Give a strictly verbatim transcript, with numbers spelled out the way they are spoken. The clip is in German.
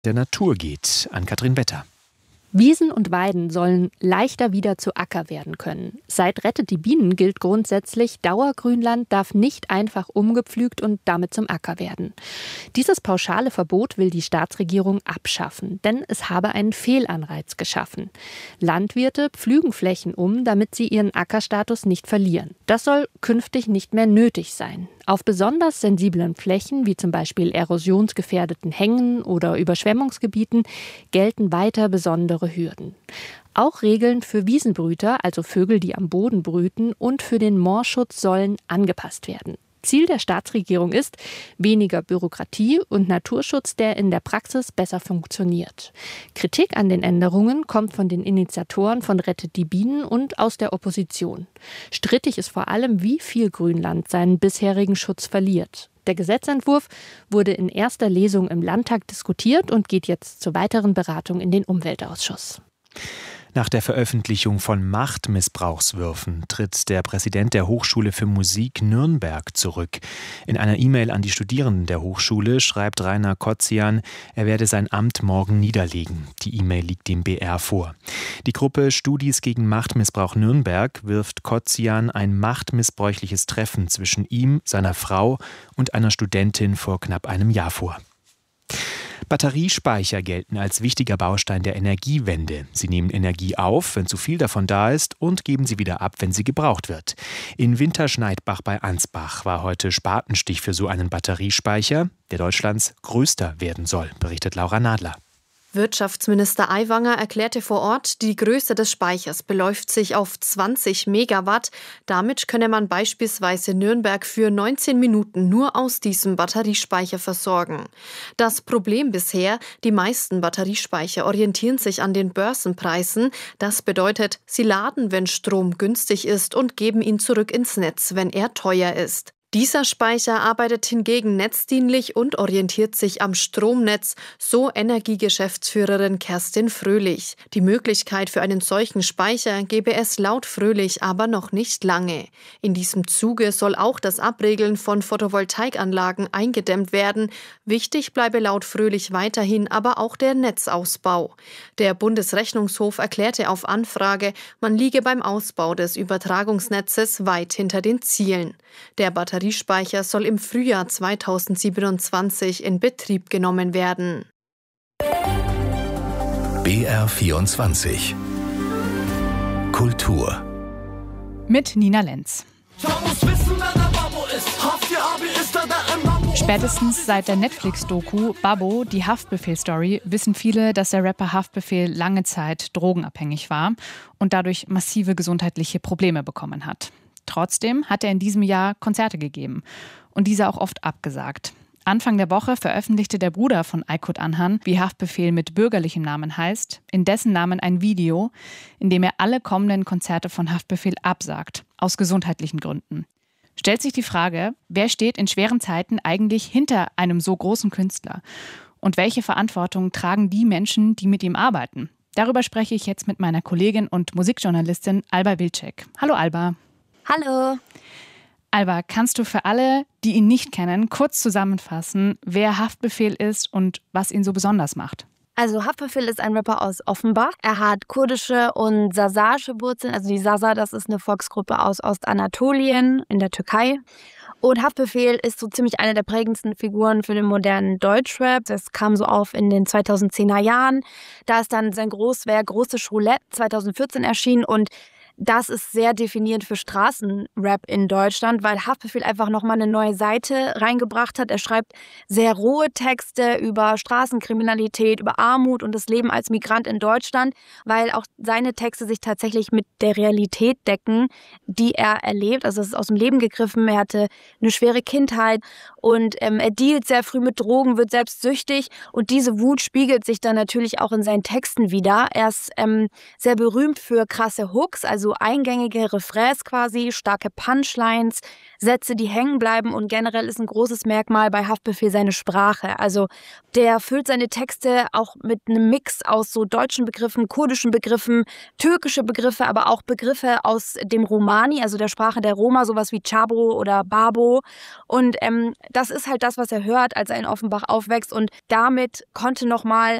der Natur geht. Ann-Kathrin Wetter. Wiesen und Weiden sollen leichter wieder zu Acker werden können. Seit Rettet die Bienen gilt grundsätzlich, Dauergrünland darf nicht einfach umgepflügt und damit zum Acker werden. Dieses pauschale Verbot will die Staatsregierung abschaffen, denn es habe einen Fehlanreiz geschaffen. Landwirte pflügen Flächen um, damit sie ihren Ackerstatus nicht verlieren. Das soll künftig nicht mehr nötig sein. Auf besonders sensiblen Flächen, wie zum Beispiel erosionsgefährdeten Hängen oder Überschwemmungsgebieten, gelten weiter besondere Hürden. Auch Regeln für Wiesenbrüter, also Vögel, die am Boden brüten, und für den Moorschutz sollen angepasst werden. Ziel der Staatsregierung ist weniger Bürokratie und Naturschutz, der in der Praxis besser funktioniert. Kritik an den Änderungen kommt von den Initiatoren von Rettet die Bienen und aus der Opposition. Strittig ist vor allem, wie viel Grünland seinen bisherigen Schutz verliert. Der Gesetzentwurf wurde in erster Lesung im Landtag diskutiert und geht jetzt zur weiteren Beratung in den Umweltausschuss. Nach der Veröffentlichung von Machtmissbrauchswürfen tritt der Präsident der Hochschule für Musik Nürnberg zurück. In einer E-Mail an die Studierenden der Hochschule schreibt Rainer Kotzian, er werde sein Amt morgen niederlegen. Die E-Mail liegt dem B R vor. Die Gruppe Studis gegen Machtmissbrauch Nürnberg wirft Kotzian ein machtmissbräuchliches Treffen zwischen ihm, seiner Frau und einer Studentin vor knapp einem Jahr vor. Batteriespeicher gelten als wichtiger Baustein der Energiewende. Sie nehmen Energie auf, wenn zu viel davon da ist, und geben sie wieder ab, wenn sie gebraucht wird. In Winterschneidbach bei Ansbach war heute Spatenstich für so einen Batteriespeicher, der Deutschlands größter werden soll, berichtet Laura Nadler. Wirtschaftsminister Aiwanger erklärte vor Ort, die Größe des Speichers beläuft sich auf zwanzig Megawatt. Damit könne man beispielsweise Nürnberg für neunzehn Minuten nur aus diesem Batteriespeicher versorgen. Das Problem bisher, die meisten Batteriespeicher orientieren sich an den Börsenpreisen. Das bedeutet, sie laden, wenn Strom günstig ist, und geben ihn zurück ins Netz, wenn er teuer ist. Dieser Speicher arbeitet hingegen netzdienlich und orientiert sich am Stromnetz, so Energiegeschäftsführerin Kerstin Fröhlich. Die Möglichkeit für einen solchen Speicher gebe es laut Fröhlich aber noch nicht lange. In diesem Zuge soll auch das Abregeln von Photovoltaikanlagen eingedämmt werden. Wichtig bleibe laut Fröhlich weiterhin aber auch der Netzausbau. Der Bundesrechnungshof erklärte auf Anfrage, man liege beim Ausbau des Übertragungsnetzes weit hinter den Zielen. Der Batterie Batteriespeicher soll im Frühjahr zweitausendsiebenundzwanzig in Betrieb genommen werden. B R vierundzwanzig Kultur mit Nina Lenz. Spätestens seit der Netflix-Doku Babbo, die Haftbefehl-Story, wissen viele, dass der Rapper Haftbefehl lange Zeit drogenabhängig war und dadurch massive gesundheitliche Probleme bekommen hat. Trotzdem hat er in diesem Jahr Konzerte gegeben und diese auch oft abgesagt. Anfang der Woche veröffentlichte der Bruder von Aykut Anhan, wie Haftbefehl mit bürgerlichem Namen heißt, in dessen Namen ein Video, in dem er alle kommenden Konzerte von Haftbefehl absagt, aus gesundheitlichen Gründen. Stellt sich die Frage, wer steht in schweren Zeiten eigentlich hinter einem so großen Künstler? Und welche Verantwortung tragen die Menschen, die mit ihm arbeiten? Darüber spreche ich jetzt mit meiner Kollegin und Musikjournalistin Alba Wilczek. Hallo Alba. Hallo. Alba, kannst du für alle, die ihn nicht kennen, kurz zusammenfassen, wer Haftbefehl ist und was ihn so besonders macht? Also Haftbefehl ist ein Rapper aus Offenbach. Er hat kurdische und sasaische Wurzeln. Also die Sasa, das ist eine Volksgruppe aus Ostanatolien in der Türkei. Und Haftbefehl ist so ziemlich eine der prägendsten Figuren für den modernen Deutschrap. Das kam so auf in den zweitausendzehner Jahren. Da ist dann sein Großwerk Große Roulette zweitausendvierzehn erschienen und das ist sehr definierend für Straßenrap in Deutschland, weil Haftbefehl einfach nochmal eine neue Seite reingebracht hat. Er schreibt sehr rohe Texte über Straßenkriminalität, über Armut und das Leben als Migrant in Deutschland, weil auch seine Texte sich tatsächlich mit der Realität decken, die er erlebt. Also es ist aus dem Leben gegriffen, er hatte eine schwere Kindheit und ähm, er dealt sehr früh mit Drogen, wird selbst süchtig und diese Wut spiegelt sich dann natürlich auch in seinen Texten wieder. Er ist ähm, sehr berühmt für krasse Hooks, also so eingängige Refrains quasi, starke Punchlines, Sätze, die hängen bleiben und generell ist ein großes Merkmal bei Haftbefehl seine Sprache. Also der füllt seine Texte auch mit einem Mix aus so deutschen Begriffen, kurdischen Begriffen, türkische Begriffe, aber auch Begriffe aus dem Romani, also der Sprache der Roma, sowas wie Chabro oder Babo. Und ähm, das ist halt das, was er hört, als er in Offenbach aufwächst und damit konnte nochmal